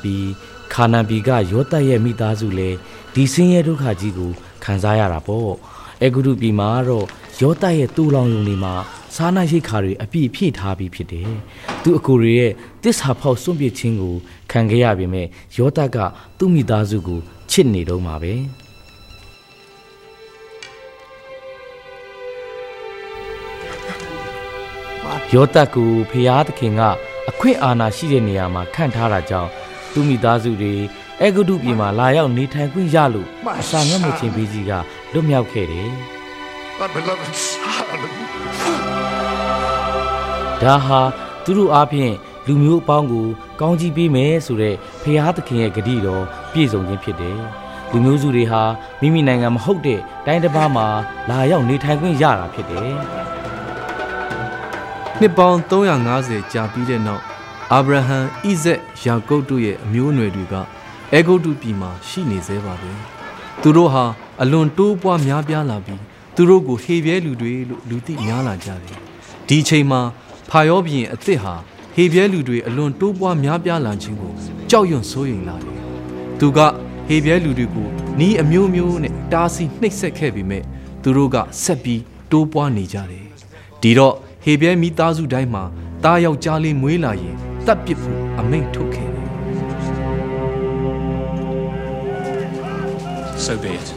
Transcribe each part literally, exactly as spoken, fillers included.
ပြီးခါနန်ပြည်ကယောသပ်ရဲ့မိသားစုလည်းဒီဆင်းရဲဒုက္ခကြီးကိုခံစားရတာပေါ့အဲဂုတုပြည်မှာတော့ယောသပ်ရဲ့တူလောင်ယုံတွေမှာစားနပ်ရိက္ခာတွေအပြည့်ဖြည့်ထားပြီးဖြစ်တယ်သူအကိုရဲ့တစ္ဆာဖောက်စွန့်ပစ်ခြင်းကိုခံခဲ့ရပေမဲ့ယောသပ်ကသူ့မိသားစုကိုချစ်နေတော့မှာပဲယောသပ်ကိုဖျားသခင်ကအခွင့်အာဏာရှိတဲ့နေရာမှာခန့်ထားတာကြောင့်သူမိသားစုတွေအဲဂုတုပြည်မှာလာရောက်နေထိုင်ခွင့်ရလို့အစာငတ်မချင်းပေးကြီးကလွတ်မြောက်ခဲ့တယ်ဒါဟာသူတို့အားဖြင့်လူမျိုးအပေါင်းကိုကောင်းချီးပေးမယ်ဆိုတဲ့ဖျားသခင်ရဲ့ဂတိတော်ပြည့်စုံခြင်းဖြစ်တယ်လူမျိုးစုတွေဟာမိမိနိုင်ငံမဟုတ်တဲ့တိုင်းတစ်ပါးမှာလာရောက်နေထိုင်ခွင့်ရတာဖြစ်တယ်နှစ်ပေါင်းသုံးရာငါးဆယ်ကြာပြီးတဲ့နောက်အာဗြဟံဣဇက်ယာကုပ်တို့ရဲ့အမျိုးအနွယ်တွေကအဲဂုတ္တုပြည်မှာရှိနေသေးပါပဲသူတို့ဟာအလွန်တိုးပွားများပြားလာပြီးသူတို့ကိုဟေပြဲလူတွေလို့လူသိများလာကြတယ်ဒီအချိန်မှာဖာရောဘုရင်အသစ်ဟာဟေပြဲလူတွေအလွန်တိုးပွားများပြားလာခြင်းကိုကြောက်ရွံ့စိုးရိမ်လာတယ်သူကဟေပြဲလူတွေကိုနီးအမျိုးမျိုးနဲ့တားဆီးနှိပ်စက်ခဲ့ပေမဲ့သူတို့ကဆက်ပြီးတိုးပွားနေကြတယ်ဒီတော့ဟေပြဲမိသားစုတိုင်းမှာတားယောက်ျားလေးမွေးလာရင်တပ်ပစ်ဖို့အမိန့်ထုတ်ခဲ့တယ် So be it.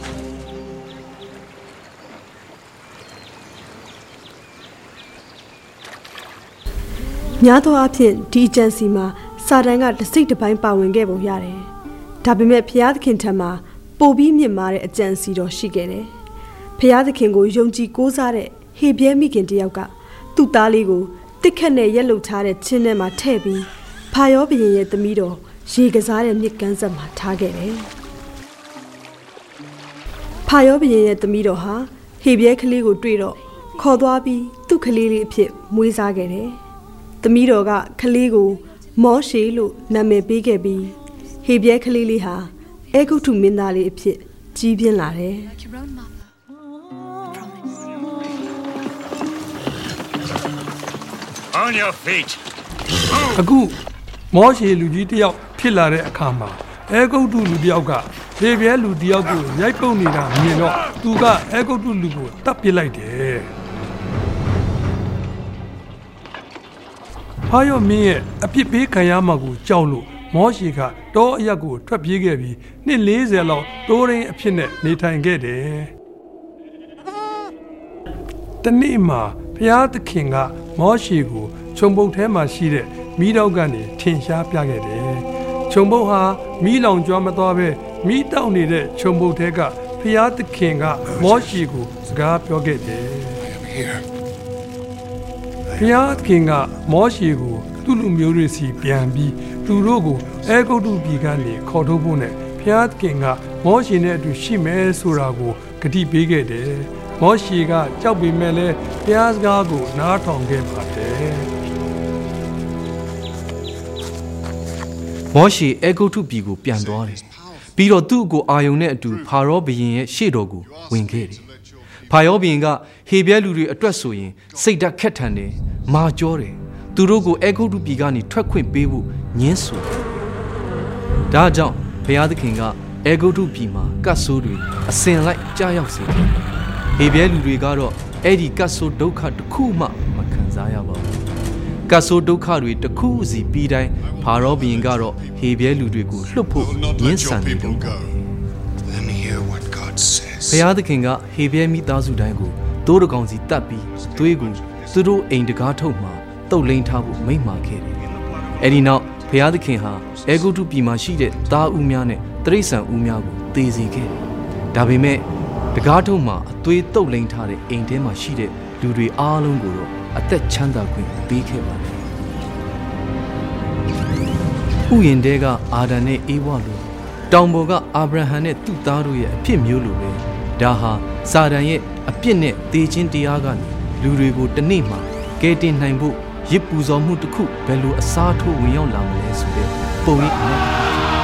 များသောအားဖြင့်ဒီအကြံစီမှာစာတန်ကတစ်စိတ်တစ်ပိုင်းပါဝင်ခဲ့ပုံရတယ်။ဒါပေမဲ့ဘုရားသခင်ထံမှာပိုပြီးမြင့်မားတဲ့အကြံစီတော်ရှိခဲ့တယ်။ဘုရားသခင်ကိုယုံကြည်ကိုးစားတဲ့ဟေပြဲမိခင်တယောက်ကသူ့သားလေးကိုတစ်ခက်နဲ့ရက်လုထားတဲ့ချင်းထဲမှာထည့်ပြီးဖာရောဘုရင်ရဲ့သမီးတော်ရေကစားတဲ့မြစ်ကမ်းဆက်မှာထားခဲ့တယ်။ဖာရောဘုရင်ရဲ့သမီးတော်ဟာဟေပြဲကလေးကိုတွေ့တော့ခေါ်သွားပြီးသူ့ကလေးလေးအဖြစ်မွေးစားခဲ့တယ်။သမီးတော်ကကလေးကိုမောရှေလို့နာမည်ပေးခဲ့ပြီးဟေပြဲကလေးလေးဟာအဲဂုတ္တုမင်းသားလေးအဖြစ်ကြီးပြင်းလာတယ်။ On your feet. အခုမောရှေလူကြီးတယောက်ဖြစ်လာတဲ့အခါမှာအဲဂုတ္တုလူတယောက်ကဟေပြဲလူတယောက်ကိုရိုက်ပုတ်နေတာမြင်တော့သူကအဲဂုတ္တုလူကိုတတ်ပစ်လိုက်တယ်။ဖာရောမင်းရဲ့အပြစ်ပေးခံရမှာကိုကြောက်လို့မောရှေကတောအရက်ကိုထွက်ပြေးခဲ့ပြီးနှစ်လေးဆယ်လောက်တိုးရင်းအဖြစ်နဲ့နေထိုင်ခဲ့တယ်။တနေ့မှာဘုရားသခင်ကမောရှေကိုခြုံပုတ်ထဲမှာရှိတဲ့မီးတောက်ကနေထင်ရှားပြခဲ့တယ်။ခြုံပုတ်ဟာမီးလောင်ကျွမ်းမသွားပဲမီးတောက်နေတဲ့ခြုံပုတ်ထဲကဘုရားသခင်ကမောရှေကိုစကားပြောခဲ့တယ်။ဘုရားသခင်ကမောရှေကိုသူ့လူမျိုးတွေစီပြန်ပြီးသူတို့ကိုအဲဂုတ္တုပြည်ကနေခေါ်ထုတ်ဖို့နဲ့ဘုရားသခင်ကမောရှေနဲ့အတူရှိမယ်ဆိုတာကိုဂတိပေးခဲ့တယ်။မောရှေကကြောက်ပေမဲ့လည်းဘုရားစကားကိုနားထောင်ခဲ့ပါတယ်။မောရှေအဲဂုတ္တုပြည်ကိုပြန်သွားတယ်။ပြီးတော့သူ့ကိုအာယုန်နဲ့အတူဖာရောဘုရင်ရဲ့ရှေ့တော်ကိုဝင်ခဲ့တယ်။ဖာရောဘုရင်ကဟေပြဲလူတွေအတွက်ဆိုရင်စိတ်ဓာတ်ခက်ထန်တယ်။မာကြောတယ်။သူတို့ကိုအဲဂုတ္တုပြည်ကနေထွက်ခွင့်ပေးဖို့ညှင်းဆိုတယ်။ဒါကြောင့်ဘုရားသခင်ကအဲဂုတ္တုပြည်မှာကတ်ဆိုးတွေအစင်လိုက်ကြားရောက်စေတယ်။ဟေပြဲလူတွေကတော့အဲ့ဒီကတ်ဆိုးဒုက္ခတစ်ခုမှမခံစားရပါဘူး။ကတ်ဆိုးဒုက္ခတွေတစ်ခုစီပြီးတိုင်းဖာရောဘုရင်ကတော့ဟေပြဲလူတွေကိုလွတ်ဖို့ညှင်းဆန်နေတယ်။ဘုရားသခင်ကဟေပြဲမိသားစုတိုင်းကိုတိုးတကောင်စီတတ်ပြီးသွေးကိုသူတို့အိမ်တကားထုတ်မှာတုတ်လိန်ထားဖို့မိန့်မာခဲ့တယ်။အဲဒီနောက်ဘုရားသခင်ဟာအဲဂုတ္တုပြည်မှာရှိတဲ့သားဦးများနဲ့တိရစ္ဆာန်ဦးများကိုသေစေခဲ့တယ်။ဒါပေမဲ့တကားထုတ်မှာအသွေးတုတ်လိန်ထားတဲ့အိမ်ထဲမှာရှိတဲ့လူတွေအားလုံးကိုတော့အသက်ချမ်းသာခွင့်ပေးခဲ့ပါတယ်။ဥယျာဉ်တဲကအာဒံနဲ့အေဝါလိုတောင်ပေါ်ကအာဗြဟံနဲ့သူ့သားတို့ရဲ့အဖြစ်မျိုးလိုပဲဒါဟာစာတန်ရဲ့အပြစ်နဲ့သေခြင်းတရားကနေလူတွေကိုတနေ့မှကယ်တင်နိုင်ဖို့ရစ်ပူဇော်မှုတစ်ခုဘယ်လိုအစားထိုးဝင်ရောက်လာမလဲဆိုတဲ့ပုံရိပ်အ